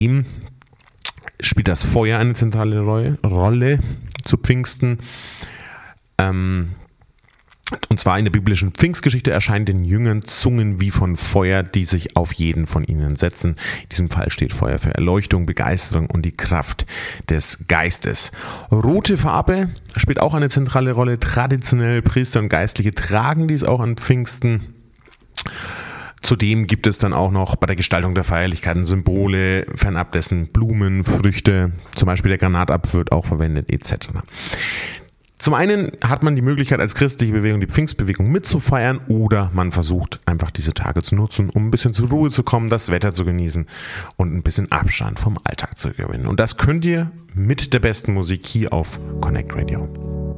Ihm spielt das Feuer eine zentrale Rolle zu Pfingsten. Und zwar in der biblischen Pfingstgeschichte erscheinen den Jüngern Zungen wie von Feuer, die sich auf jeden von ihnen setzen. In diesem Fall steht Feuer für Erleuchtung, Begeisterung und die Kraft des Geistes. Rote Farbe spielt auch eine zentrale Rolle. Traditionell Priester und Geistliche tragen dies auch an Pfingsten. Zudem gibt es dann auch noch bei der Gestaltung der Feierlichkeiten Symbole, fernab dessen Blumen, Früchte, zum Beispiel der Granatapfel wird auch verwendet etc. Zum einen hat man die Möglichkeit als christliche Bewegung die Pfingstbewegung mitzufeiern oder man versucht einfach diese Tage zu nutzen, um ein bisschen zur Ruhe zu kommen, das Wetter zu genießen und ein bisschen Abstand vom Alltag zu gewinnen. Und das könnt ihr mit der besten Musik hier auf Connect Radio.